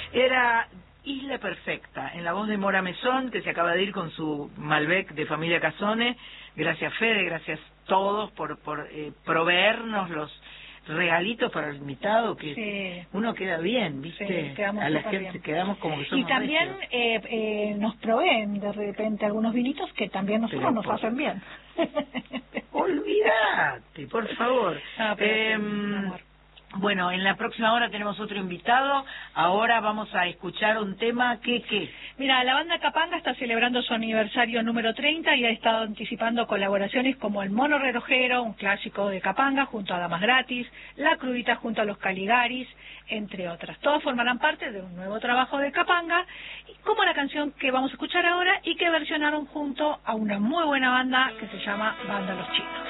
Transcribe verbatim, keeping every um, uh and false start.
Era Isla Perfecta, en la voz de Mora Mesón, que se acaba de ir con su Malbec de Familia Casone. Gracias, Fede, gracias todos por, por eh, proveernos los regalitos para el invitado, que sí. uno queda bien, ¿viste? Sí, quedamos a la gente bien. quedamos como que somos y también eh, eh, nos proveen de repente algunos vinitos que también nosotros pero nos por... hacen bien. Olvídate, por favor. Ah, pero eh, sí, mi amor. Bueno, en la próxima hora tenemos otro invitado. Ahora vamos a escuchar un tema que... ¿qué? Mira, la banda Capanga está celebrando su aniversario número treinta y ha estado anticipando colaboraciones como El Mono Relojero, un clásico de Capanga, junto a Damas Gratis, La Crudita junto a Los Caligaris, entre otras. Todos formarán parte de un nuevo trabajo de Capanga, como la canción que vamos a escuchar ahora y que versionaron junto a una muy buena banda que se llama Banda Los Chinos.